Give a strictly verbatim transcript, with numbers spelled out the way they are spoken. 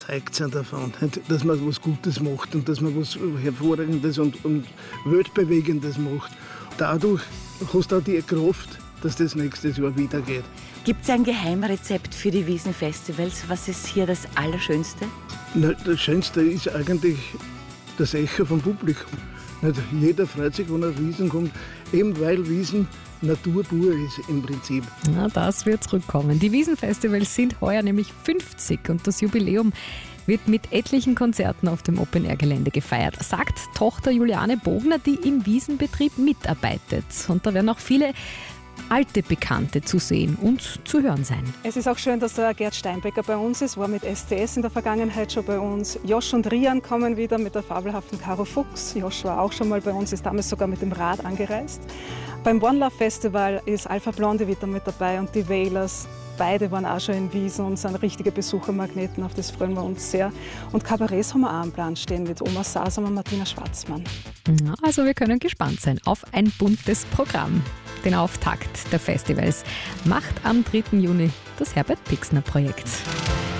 Zeigt sich davon, dass man was Gutes macht und dass man was Hervorragendes und, und Weltbewegendes macht. Dadurch hast du auch die Kraft, dass das nächstes Jahr wieder geht. Gibt es ein Geheimrezept für die Wiesenfestivals? Was ist hier das Allerschönste? Na, das Schönste ist eigentlich das Echo vom Publikum. Nicht jeder freut sich, wenn er Wiesn kommt, eben weil Wiesn Natur pur ist im Prinzip. Na, das wird zurückkommen. Die Wiesenfestivals sind heuer nämlich fünfzig und das Jubiläum wird mit etlichen Konzerten auf dem Open-Air-Gelände gefeiert, sagt Tochter Juliane Bogner, die im Wiesenbetrieb mitarbeitet. Und da werden auch viele alte Bekannte zu sehen und zu hören sein. Es ist auch schön, dass der Gerd Steinbecker bei uns ist, war mit S T S in der Vergangenheit schon bei uns. Josch und Rian kommen wieder mit der fabelhaften Caro Fuchs. Josch war auch schon mal bei uns, ist damals sogar mit dem Rad angereist. Beim One Love Festival ist Alpha Blondy wieder mit dabei und die Wailers. Beide waren auch schon in Wiesn und sind richtige Besuchermagneten, auf das freuen wir uns sehr. Und Kabarets haben wir auch am Plan stehen mit Oma Sasam und Martina Schwarzmann. Ja, also wir können gespannt sein auf ein buntes Programm. Den Auftakt der Festivals macht am dritten Juni das Herbert Pixner Projekt.